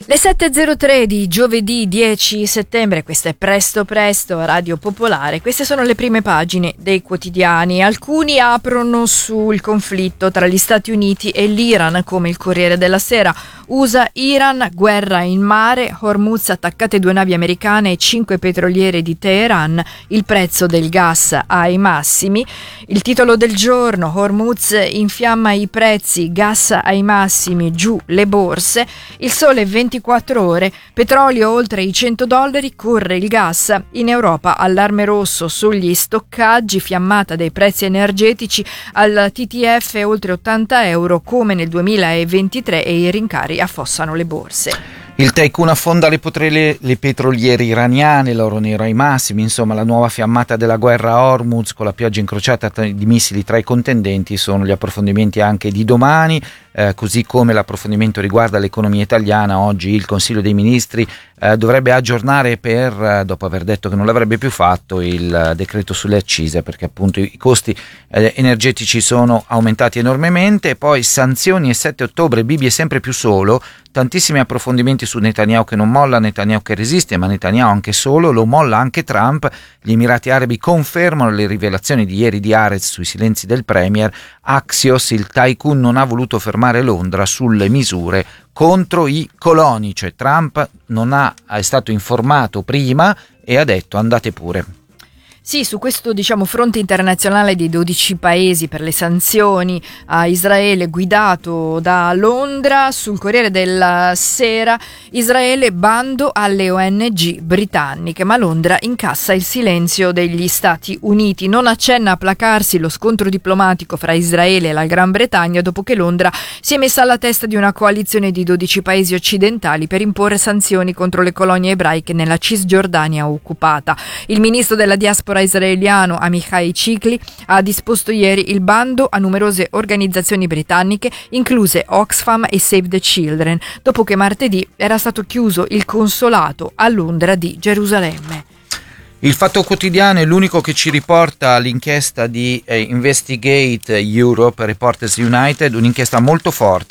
Le 7.03 di giovedì 10 settembre, questa è Presto Presto a Radio Popolare. Queste sono le prime pagine dei quotidiani. Alcuni aprono sul conflitto tra gli Stati Uniti e l'Iran, come il Corriere della Sera. USA-Iran, guerra in mare, Hormuz attaccate 2 navi americane e 5 petroliere di Teheran, il prezzo del gas ai massimi. Il titolo del giorno: Hormuz infiamma i prezzi, gas ai massimi, giù le borse. Il Sole 24 ore, petrolio oltre i $100, corre il gas. In Europa allarme rosso sugli stoccaggi, fiammata dei prezzi energetici, al TTF oltre €80 come nel 2023 e i rincari affossano le borse. Il tycoon affonda le petroliere iraniane, l'oro nero ai massimi, insomma la nuova fiammata della guerra a Hormuz con la pioggia incrociata di missili tra i contendenti sono gli approfondimenti anche di domani, così come l'approfondimento riguarda l'economia italiana. Oggi il Consiglio dei Ministri dovrebbe aggiornare dopo aver detto che non l'avrebbe più fatto, il decreto sulle accise, perché appunto i costi energetici sono aumentati enormemente. E poi sanzioni e 7 ottobre, Bibi è sempre più solo, tantissimi approfondimenti su Netanyahu che non molla, Netanyahu che resiste, ma Netanyahu anche solo, lo molla anche Trump. Gli Emirati Arabi confermano le rivelazioni di ieri di Haaretz sui silenzi del premier. Axios, il tycoon non ha voluto fermare Londra sulle misure contro i coloni, cioè Trump è stato informato prima e ha detto andate pure. Sì, su questo fronte internazionale dei 12 paesi per le sanzioni a Israele guidato da Londra, sul Corriere della Sera, Israele bando alle ONG britanniche, ma Londra incassa il silenzio degli Stati Uniti. Non accenna a placarsi lo scontro diplomatico fra Israele e la Gran Bretagna dopo che Londra si è messa alla testa di una coalizione di 12 paesi occidentali per imporre sanzioni contro le colonie ebraiche nella Cisgiordania occupata. Il ministro della diaspora israeliano Amichai Chikli ha disposto ieri il bando a numerose organizzazioni britanniche, incluse Oxfam e Save the Children, dopo che martedì era stato chiuso il consolato a Londra di Gerusalemme. Il Fatto Quotidiano è l'unico che ci riporta l'inchiesta di Investigate Europe, Reporters United, un'inchiesta molto forte